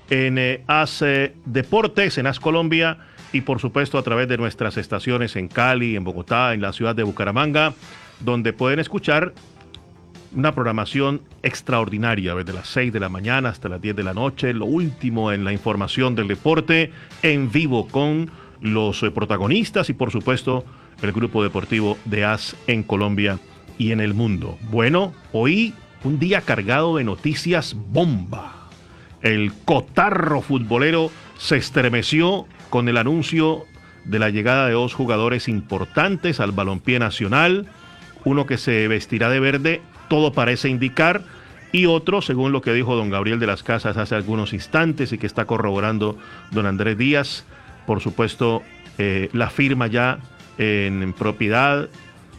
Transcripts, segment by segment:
en AS Deportes, en AS Colombia, y por supuesto a través de nuestras estaciones en Cali, en Bogotá, en la ciudad de Bucaramanga, donde pueden escuchar una programación extraordinaria desde las 6 de la mañana hasta las 10 de la noche, lo último en la información del deporte en vivo con los protagonistas y por supuesto el grupo deportivo de AS en Colombia y en el mundo. Bueno, hoy un día cargado de noticias bomba. El cotarro futbolero se estremeció con el anuncio de la llegada de dos jugadores importantes al balompié nacional, uno que se vestirá de verde, todo parece indicar, y otro, según lo que dijo don Gabriel de las Casas hace algunos instantes y que está corroborando don Andrés Díaz, por supuesto, la firma ya en propiedad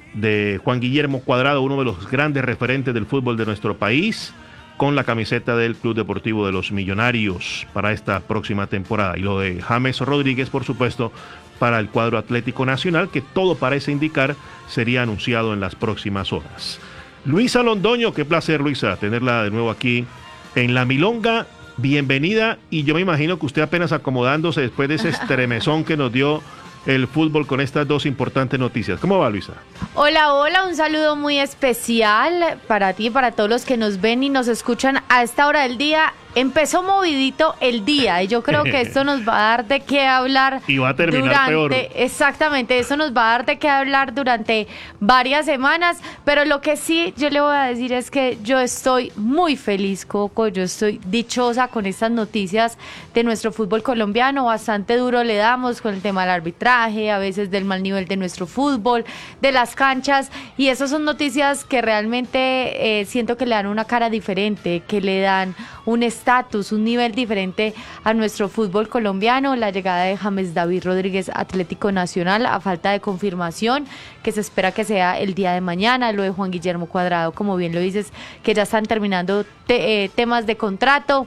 de Juan Guillermo Cuadrado, uno de los grandes referentes del fútbol de nuestro país, con la camiseta del Club Deportivo de los Millonarios para esta próxima temporada. Y lo de James Rodríguez, por supuesto, para el cuadro Atlético Nacional, que todo parece indicar sería anunciado en las próximas horas. Luisa Londoño, qué placer, Luisa, tenerla de nuevo aquí en La Milonga. Bienvenida, y yo me imagino que usted apenas acomodándose después de ese estremezón que nos dio el fútbol con estas dos importantes noticias. ¿Cómo va, Luisa? Hola, hola, un saludo muy especial para ti y para todos los que nos ven y nos escuchan a esta hora del día. Empezó movidito el día y yo creo que esto nos va a dar de qué hablar. Y va a terminar peor. Exactamente, eso nos va a dar de qué hablar durante varias semanas, pero lo que sí yo le voy a decir es que yo estoy muy feliz, Coco, yo estoy dichosa con estas noticias de nuestro fútbol colombiano. Bastante duro le damos con el tema del arbitraje, a veces del mal nivel de nuestro fútbol, de las canchas, y esas son noticias que realmente siento que le dan una cara diferente, que le dan un estatus, un nivel diferente a nuestro fútbol colombiano. La llegada de James David Rodríguez, Atlético Nacional, a falta de confirmación, que se espera que sea el día de mañana. Lo de Juan Guillermo Cuadrado, como bien lo dices, que ya están terminando temas de contrato.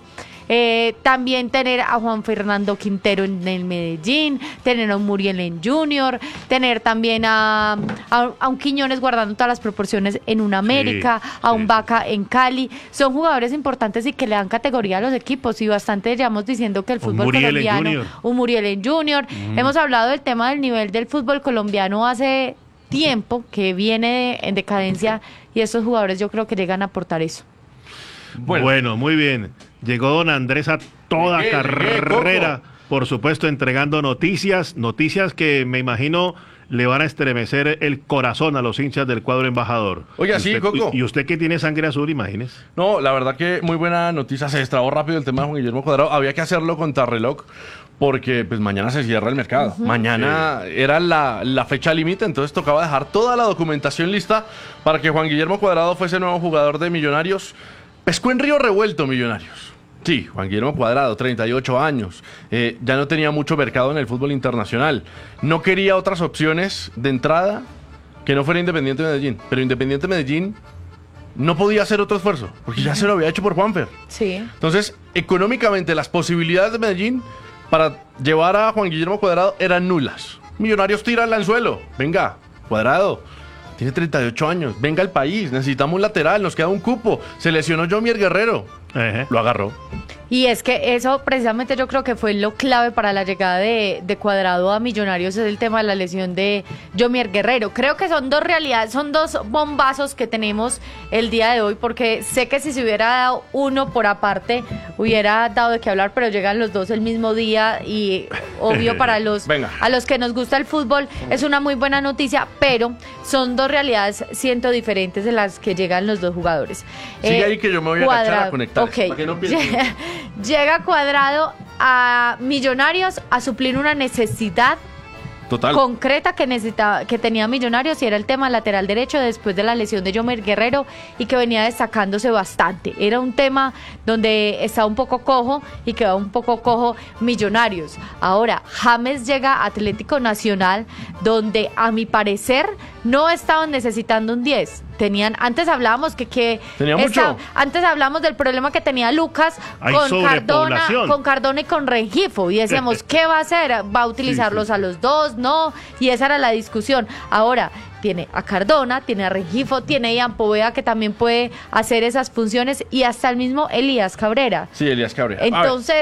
También tener a Juan Fernando Quintero en el Medellín, tener a un Muriel en Junior, tener también a un Quiñones guardando todas las proporciones en un América, a un Vaca en Cali. Son jugadores importantes y que le dan categoría a los equipos, y bastante llevamos diciendo que el fútbol colombiano, un Muriel en Junior. Hemos hablado del tema del nivel del fútbol colombiano hace tiempo, que viene en decadencia, y estos jugadores yo creo que llegan a aportar eso. Bueno, muy bien. Llegó don Andrés a toda carrera, por supuesto, entregando noticias que me imagino le van a estremecer el corazón a los hinchas del cuadro embajador. Oiga, sí, Coco. Y usted que tiene sangre azul, imagínese. No, la verdad que muy buena noticia. Se destrabó rápido el tema de Juan Guillermo Cuadrado. Había que hacerlo contra reloj, porque pues mañana se cierra el mercado. Mañana era la fecha límite, entonces tocaba dejar toda la documentación lista para que Juan Guillermo Cuadrado fuese nuevo jugador de Millonarios. Pescó en río revuelto Millonarios. Sí, Juan Guillermo Cuadrado, 38 años. Ya no tenía mucho mercado en el fútbol internacional. No quería otras opciones de entrada que no fuera Independiente Medellín. Pero Independiente Medellín no podía hacer otro esfuerzo, porque ya se lo había hecho por Juanfer. Sí. Entonces, económicamente, las posibilidades de Medellín para llevar a Juan Guillermo Cuadrado eran nulas. Millonarios tira el anzuelo. Venga, Cuadrado. Tiene 38 años, venga al país, necesitamos un lateral, nos queda un cupo. Se lesionó Yomier Guerrero, lo agarró. Y es que eso precisamente yo creo que fue lo clave para la llegada de Cuadrado a Millonarios, es el tema de la lesión de Yomier Guerrero. Creo que son dos realidades, son dos bombazos que tenemos el día de hoy, porque sé que si se hubiera dado uno por aparte, hubiera dado de qué hablar, pero llegan los dos el mismo día y obvio para a los que nos gusta el fútbol es una muy buena noticia, pero son dos realidades, siento, diferentes de las que llegan los dos jugadores. Sigue ahí que yo me voy a agachar a conectar. Okay. Para que no llega Cuadrado a Millonarios a suplir una necesidad concreta que tenía Millonarios, y era el tema lateral derecho después de la lesión de Yomier Guerrero, y que venía destacándose bastante. Era un tema donde estaba un poco cojo y quedaba un poco cojo Millonarios. Ahora, James llega a Atlético Nacional, donde a mi parecer no estaban necesitando un 10. Antes hablábamos antes hablamos del problema que tenía Lucas con Cardona y con Rengifo, y decíamos, ¿qué va a hacer? ¿Va a utilizarlos a los dos? No, y esa era la discusión. Ahora tiene a Cardona, tiene a Rengifo, tiene a Ian Poveda, que también puede hacer esas funciones, y hasta el mismo Elías Cabrera. Sí, Elías Cabrera. Entonces